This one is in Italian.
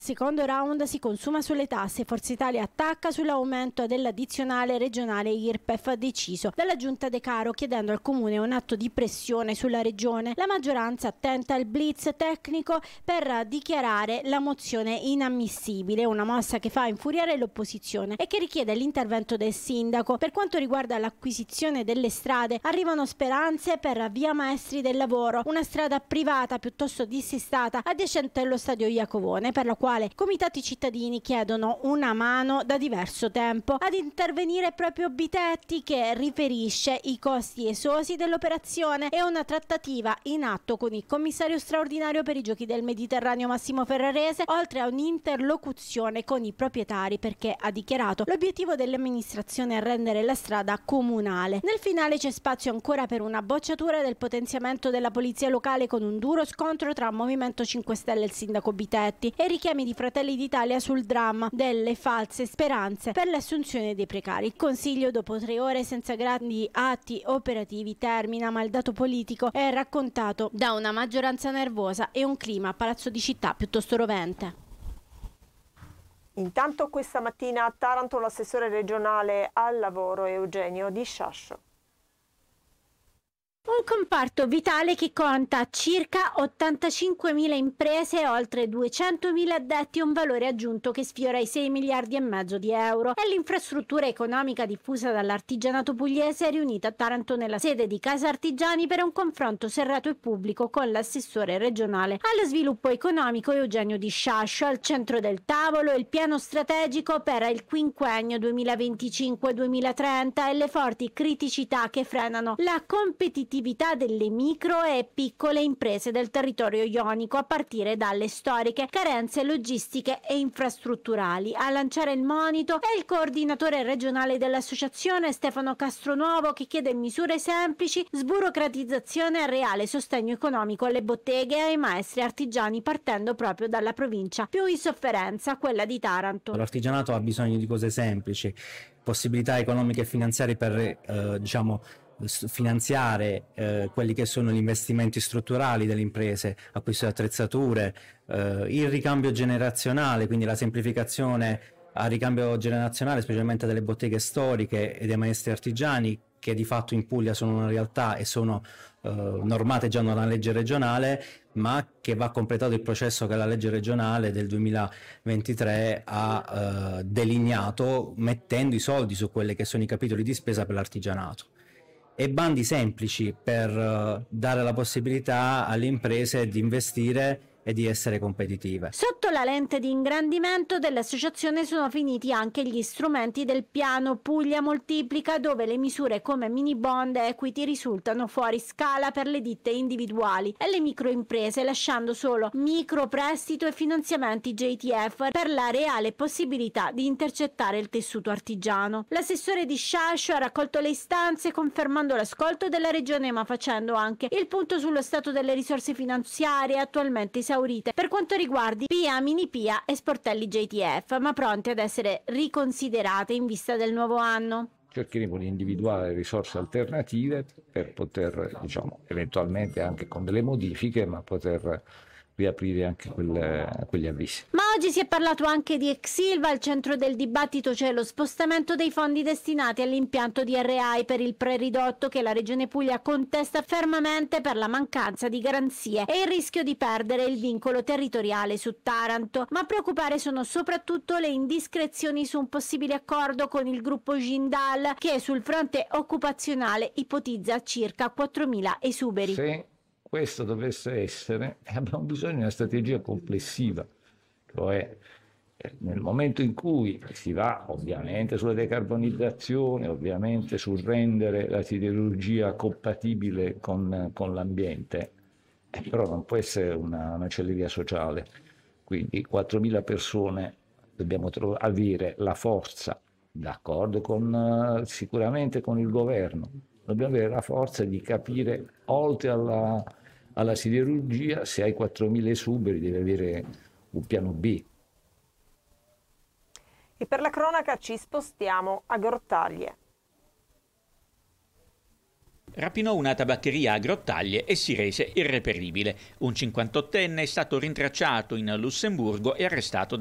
Secondo round si consuma sulle tasse, Forza Italia attacca sull'aumento dell'addizionale regionale IRPEF deciso dalla Giunta De Caro, chiedendo al Comune un atto di pressione sulla Regione. La maggioranza tenta il blitz tecnico per dichiarare la mozione inammissibile, una mossa che fa infuriare l'opposizione e che richiede l'intervento del sindaco. Per quanto riguarda l'acquisizione delle strade, arrivano speranze per Via Maestri del Lavoro, una strada privata piuttosto dissestata adiacente allo stadio Iacovone, per la quale comitati cittadini chiedono una mano da diverso tempo. Ad intervenire proprio Bitetti, che riferisce i costi esosi dell'operazione e una trattativa in atto con il commissario straordinario per i giochi del Mediterraneo Massimo Ferrarese, oltre a un'interlocuzione con i proprietari, perché ha dichiarato l'obiettivo dell'amministrazione è rendere la strada comunale. Nel finale c'è spazio ancora per una bocciatura del potenziamento della polizia locale, con un duro scontro tra Movimento 5 Stelle e il sindaco Bitetti e richiami di Fratelli d'Italia sul dramma delle false speranze per l'assunzione dei precari. Il Consiglio, dopo 3 ore senza grandi atti operativi, termina, ma il dato politico è raccontato da una maggioranza nervosa e un clima a Palazzo di Città piuttosto rovente. Intanto questa mattina a Taranto l'assessore regionale al lavoro Eugenio Di Sciascio. Un comparto vitale che conta circa 85.000 imprese e oltre 200.000 addetti, un valore aggiunto che sfiora i 6 miliardi e mezzo di euro. È l'infrastruttura economica diffusa dall'artigianato pugliese riunita a Taranto nella sede di Casa Artigiani per un confronto serrato e pubblico con l'assessore regionale allo sviluppo economico Eugenio Di Sciascio. Al centro del tavolo il piano strategico per il quinquennio 2025-2030 e le forti criticità che frenano la competitività delle micro e piccole imprese del territorio ionico, a partire dalle storiche carenze logistiche e infrastrutturali. A lanciare il monito è il coordinatore regionale dell'associazione Stefano Castronuovo, che chiede misure semplici, sburocratizzazione e reale sostegno economico alle botteghe e ai maestri artigiani, partendo proprio dalla provincia più in sofferenza, quella di Taranto. L'artigianato ha bisogno di cose semplici, possibilità economiche e finanziarie per finanziare quelli che sono gli investimenti strutturali delle imprese, acquisto di attrezzature, il ricambio generazionale, quindi la semplificazione a ricambio generazionale, specialmente delle botteghe storiche e dei maestri artigiani, che di fatto in Puglia sono una realtà e sono normate già da una legge regionale, ma che va completato il processo che la legge regionale del 2023 ha delineato, mettendo i soldi su quelli che sono i capitoli di spesa per l'artigianato. E bandi semplici per dare la possibilità alle imprese di investire e di essere competitive. Sotto la lente di ingrandimento dell'associazione sono finiti anche gli strumenti del piano Puglia Moltiplica, dove le misure come mini bond e equity risultano fuori scala per le ditte individuali e le microimprese, lasciando solo microprestito e finanziamenti JTF per la reale possibilità di intercettare il tessuto artigiano. L'assessore Di Sciascio ha raccolto le istanze, confermando l'ascolto della regione, ma facendo anche il punto sullo stato delle risorse finanziarie attualmente esaurite per quanto riguarda PIA, mini PIA e sportelli JTF, ma pronte ad essere riconsiderate in vista del nuovo anno. Cercheremo di individuare risorse alternative per poter, eventualmente anche con delle modifiche, ma poter riaprire anche quegli avvisi. Ma oggi si è parlato anche di ex Ilva. Al centro del dibattito c'è lo spostamento dei fondi destinati all'impianto di RAI per il preridotto, che la Regione Puglia contesta fermamente per la mancanza di garanzie e il rischio di perdere il vincolo territoriale su Taranto. Ma a preoccupare sono soprattutto le indiscrezioni su un possibile accordo con il gruppo Jindal, che sul fronte occupazionale ipotizza circa 4.000 esuberi. Se questo dovesse essere, abbiamo bisogno di una strategia complessiva, cioè nel momento in cui si va ovviamente sulla decarbonizzazione, ovviamente sul rendere la siderurgia compatibile con l'ambiente, però non può essere una macelleria sociale. Quindi 4.000 persone, dobbiamo avere la forza, d'accordo sicuramente con il governo, dobbiamo avere la forza di capire, oltre alla siderurgia, se hai 4.000 esuberi devi avere un piano B. E per la cronaca ci spostiamo a Grottaglie. Rapinò una tabaccheria a Grottaglie e si rese irreperibile. Un 58enne è stato rintracciato in Lussemburgo e arrestato